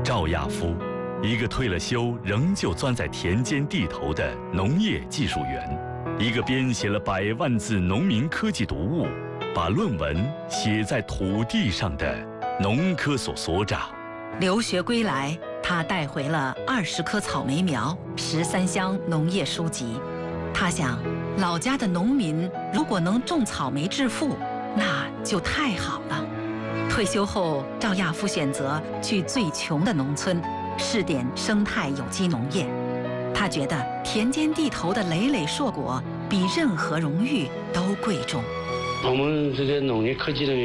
赵亚夫，一个退了休仍旧钻在田间地头的农业技术员，一个编写了100万字农民科技读物，把论文写在土地上的农科所所长。 留学归来，他带回了20棵草莓苗、13箱农业书籍。他想，老家的农民如果能种草莓致富，那就太好了。退休后，赵亚夫选择去最穷的农村，试点生态有机农业。他觉得田间地头的累累硕果比任何荣誉都贵重。 我们这个农业科技人员